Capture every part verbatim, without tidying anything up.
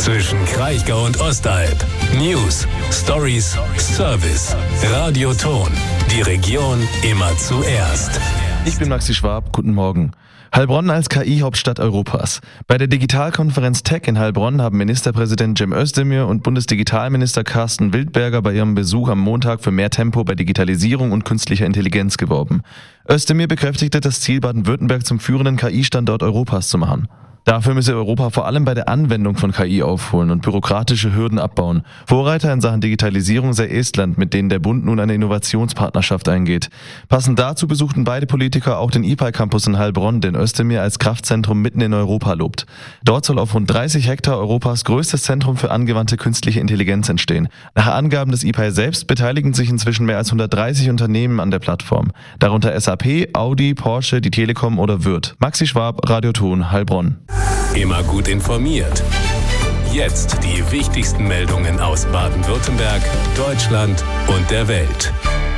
Zwischen Kraichgau und Ostalb. News, Stories, Service. Radioton. Die Region immer zuerst. Ich bin Maxi Schwab, guten Morgen. Heilbronn als K I-Hauptstadt Europas. Bei der Digitalkonferenz Tech in Heilbronn haben Ministerpräsident Cem Özdemir und Bundesdigitalminister Carsten Wildberger bei ihrem Besuch am Montag für mehr Tempo bei Digitalisierung und künstlicher Intelligenz geworben. Özdemir bekräftigte das Ziel, Baden-Württemberg zum führenden K I-Standort Europas zu machen. Dafür müsse Europa vor allem bei der Anwendung von K I aufholen und bürokratische Hürden abbauen. Vorreiter in Sachen Digitalisierung sei Estland, mit denen der Bund nun eine Innovationspartnerschaft eingeht. Passend dazu besuchten beide Politiker auch den I P A I-Campus in Heilbronn, den Özdemir als Kraftzentrum mitten in Europa lobt. Dort soll auf rund dreißig Hektar Europas größtes Zentrum für angewandte künstliche Intelligenz entstehen. Nach Angaben des I P A I selbst beteiligen sich inzwischen mehr als hundertdreißig Unternehmen an der Plattform. Darunter S A P, Audi, Porsche, die Telekom oder Würth. Maxi Schwab, Radioton, Heilbronn. Immer gut informiert. Jetzt die wichtigsten Meldungen aus Baden-Württemberg, Deutschland und der Welt.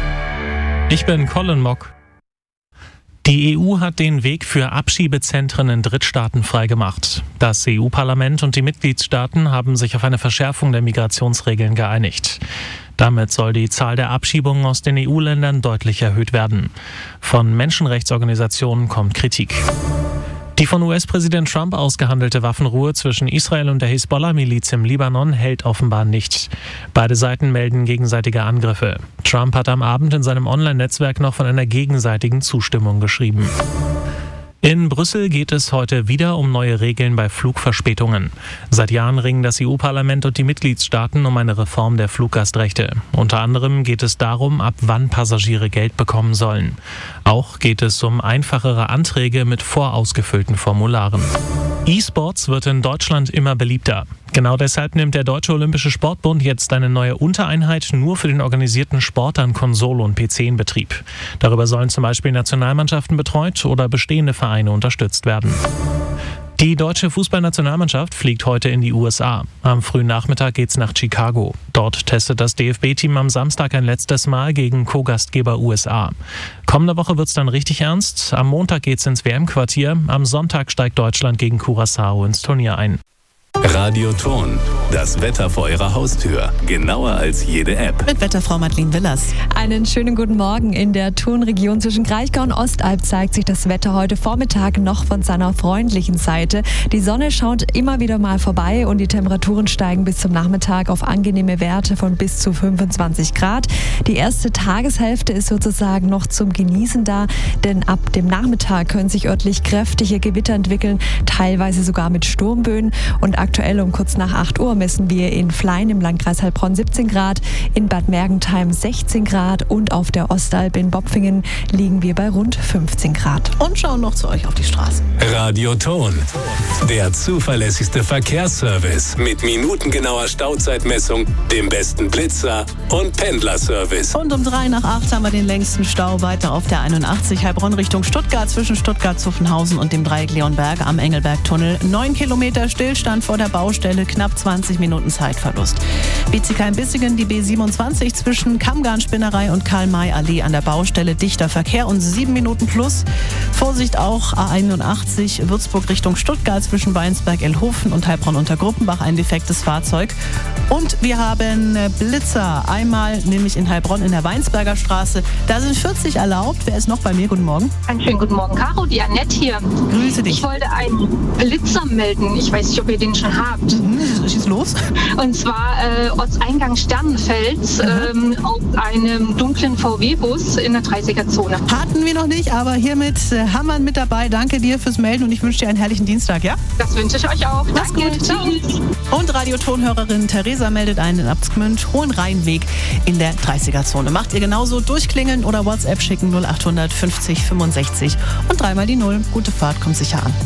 Ich bin Colin Mock. Die E U hat den Weg für Abschiebezentren in Drittstaaten freigemacht. Das E U-Parlament und die Mitgliedstaaten haben sich auf eine Verschärfung der Migrationsregeln geeinigt. Damit soll die Zahl der Abschiebungen aus den E U-Ländern deutlich erhöht werden. Von Menschenrechtsorganisationen kommt Kritik. Die von U S-Präsident Trump ausgehandelte Waffenruhe zwischen Israel und der Hisbollah-Miliz im Libanon hält offenbar nicht. Beide Seiten melden gegenseitige Angriffe. Trump hat am Abend in seinem Online-Netzwerk noch von einer gegenseitigen Zustimmung geschrieben. In Brüssel geht es heute wieder um neue Regeln bei Flugverspätungen. Seit Jahren ringen das E U-Parlament und die Mitgliedstaaten um eine Reform der Fluggastrechte. Unter anderem geht es darum, ab wann Passagiere Geld bekommen sollen. Auch geht es um einfachere Anträge mit vorausgefüllten Formularen. E-Sports wird in Deutschland immer beliebter. Genau deshalb nimmt der Deutsche Olympische Sportbund jetzt eine neue Untereinheit nur für den organisierten Sport an Konsole und P C in Betrieb. Darüber sollen zum Beispiel Nationalmannschaften betreut oder bestehende Vereine unterstützt werden. Die deutsche Fußballnationalmannschaft fliegt heute in die U S A. Am frühen Nachmittag geht's nach Chicago. Dort testet das D F B-Team am Samstag ein letztes Mal gegen Co-Gastgeber U S A. Kommende Woche wird's dann richtig ernst. Am Montag geht's ins W M-Quartier. Am Sonntag steigt Deutschland gegen Curaçao ins Turnier ein. Radioton. Das Wetter vor Ihrer Haustür. Genauer als jede App. Mit Wetterfrau Madeleine Willers. Einen schönen guten Morgen. In der Thurnregion zwischen Kraichgau und Ostalb zeigt sich das Wetter heute Vormittag noch von seiner freundlichen Seite. Die Sonne schaut immer wieder mal vorbei und die Temperaturen steigen bis zum Nachmittag auf angenehme Werte von bis zu fünfundzwanzig Grad. Die erste Tageshälfte ist sozusagen noch zum Genießen da, denn ab dem Nachmittag können sich örtlich kräftige Gewitter entwickeln, teilweise sogar mit Sturmböen. Und aktuell um kurz nach acht Uhr messen wir in Flein im Landkreis Heilbronn siebzehn Grad, in Bad Mergentheim sechzehn Grad und auf der Ostalb in Bopfingen liegen wir bei rund fünfzehn Grad. Und schauen noch zu euch auf die Straßen. Radioton. Der zuverlässigste Verkehrsservice mit minutengenauer Stauzeitmessung, dem besten Blitzer und Pendlerservice. Und um drei nach acht haben wir den längsten Stau weiter auf der einundachtzig Heilbronn Richtung Stuttgart zwischen Stuttgart-Zuffenhausen und dem Dreieck Leonberg am Engelberg-Tunnel. Neun Kilometer Stillstand vor der Baustelle, knapp zwanzig Minuten Zeitverlust. Bietigheim-Bissingen, die B siebenundzwanzig zwischen Kammgarn-Spinnerei und Karl-May-Allee an der Baustelle, dichter Verkehr und sieben Minuten plus. Vorsicht auch A einundachtzig Würzburg Richtung Stuttgart zwischen Weinsberg-Elhofen und Heilbronn-Untergruppenbach, ein defektes Fahrzeug. Und wir haben Blitzer, einmal nämlich in Heilbronn in der Weinsberger Straße. Da sind vierzig erlaubt. Wer ist noch bei mir? Guten Morgen. Einen schönen guten Morgen, Caro, die Annette hier. Grüße dich. Ich wollte einen Blitzer melden. Ich weiß nicht, ob ihr den schon habt. Hm, schieß los. Und zwar äh, Ortseingang Sternenfels ähm, auf einem dunklen V W-Bus in der dreißiger-Zone. Hatten wir noch nicht, aber hiermit äh, haben wir mit dabei. Danke dir fürs Melden und ich wünsche dir einen herrlichen Dienstag, ja? Das wünsche ich euch auch. Mach's Danke. gut. Ciao. Und Radiotonhörerin Theresa meldet einen in Abtsgmünd, Hohenrheinweg in der dreißiger-Zone. Macht ihr genauso, durchklingeln oder WhatsApp schicken null acht fünfzig fünfundsechzig und dreimal die Null. Gute Fahrt, kommt sicher an.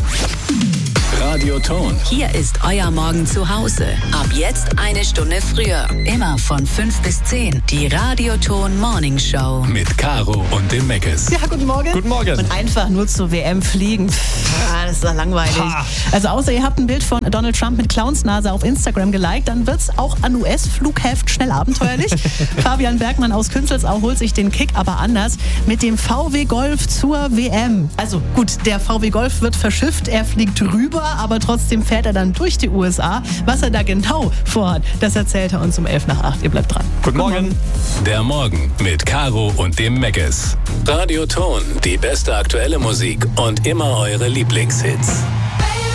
Radioton. Hier ist euer Morgen zu Hause. Ab jetzt eine Stunde früher. Immer von fünf bis zehn. Die Radioton Morning Show. Mit Caro und dem Meckes. Ja, guten Morgen. Guten Morgen. Und einfach nur zur W M fliegen. Pff, das ist doch langweilig. Ha. Also außer ihr habt ein Bild von Donald Trump mit Clownsnase auf Instagram geliked, dann wird's auch an U S-Flughäfen schnell abenteuerlich. Fabian Bergmann aus Künzelsau holt sich den Kick aber anders mit dem V W Golf zur W M. Also gut, der V W Golf wird verschifft, er fliegt rüber, aber trotzdem fährt er dann durch die U S A. Was er da genau vorhat, das erzählt er uns um elf nach acht. Ihr bleibt dran. Guten Morgen. Der Morgen mit Caro und dem Megges. Radio Ton, die beste aktuelle Musik und immer eure Lieblingshits.